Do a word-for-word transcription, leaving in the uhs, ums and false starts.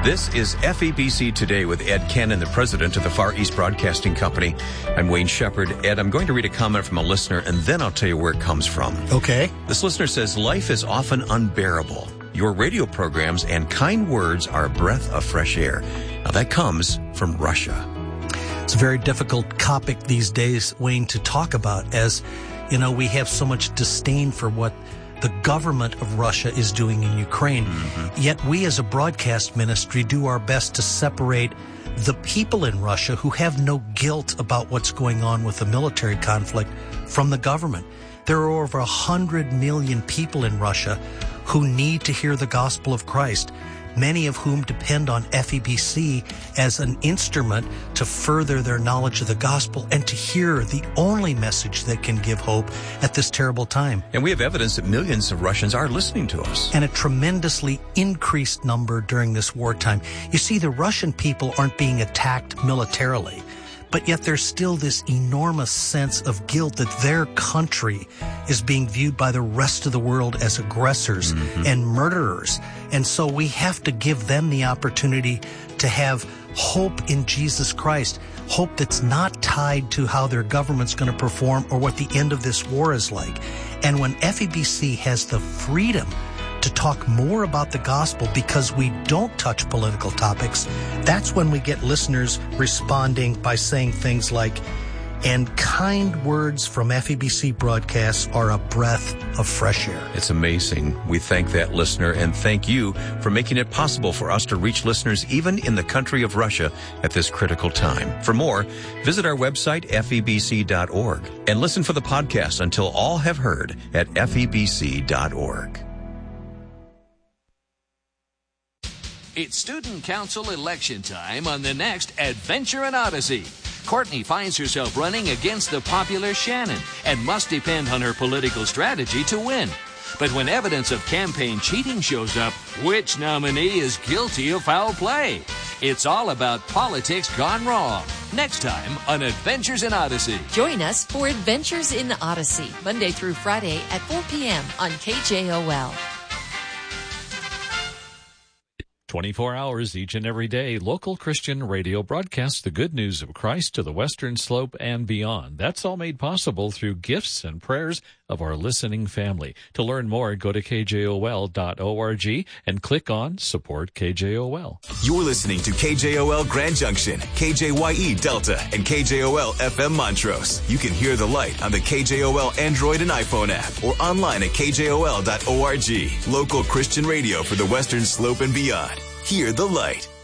This is F E B C Today with Ed Cannon, the president of the Far East Broadcasting Company. I'm Wayne Shepherd. Ed, I'm going to read a comment from a listener, and then I'll tell you where it comes from. Okay. This listener says, life is often unbearable. Your radio programs and kind words are a breath of fresh air. Now, that comes from Russia. It's a very difficult topic these days, Wayne, to talk about, as, you know, we have so much disdain for what the government of Russia is doing in Ukraine. Mm-hmm. Yet we as a broadcast ministry do our best to separate the people in Russia who have no guilt about what's going on with the military conflict from the government. There are over a hundred million people in Russia who need to hear the gospel of Christ, many of whom depend on F E B C as an instrument to further their knowledge of the gospel and to hear the only message that can give hope at this terrible time. And we have evidence that millions of Russians are listening to us. And a tremendously increased number during this wartime. You see, the Russian people aren't being attacked militarily, but yet there's still this enormous sense of guilt that their country is being viewed by the rest of the world as aggressors mm-hmm. and murderers. And so we have to give them the opportunity to have hope in Jesus Christ, hope that's not tied to how their government's going to perform or what the end of this war is like. And when F E B C has the freedom to talk more about the gospel because we don't touch political topics, that's when we get listeners responding by saying things like, and kind words from F E B C broadcasts are a breath of fresh air. It's amazing. We thank that listener and thank you for making it possible for us to reach listeners even in the country of Russia at this critical time. For more, visit our website, F E B C dot org, and listen for the podcast until all have heard at F E B C dot org. It's Student Council election time on the next Adventure in Odyssey. Courtney finds herself running against the popular Shannon and must depend on her political strategy to win. But when evidence of campaign cheating shows up, which nominee is guilty of foul play? It's all about politics gone wrong. Next time on Adventures in Odyssey. Join us for Adventures in Odyssey, Monday through Friday at four p.m. on K J O L. twenty-four hours each and every day, local Christian radio broadcasts the good news of Christ to the Western Slope and beyond. That's all made possible through gifts and prayers of our listening family. To learn more, go to K J O L dot org and click on Support K J O L. You're listening to K J O L Grand Junction, K J Y E Delta, and K J O L F M Montrose. You can hear the light on the K J O L Android and iPhone app or online at K J O L dot org. Local Christian radio for the Western Slope and beyond. Hear the light.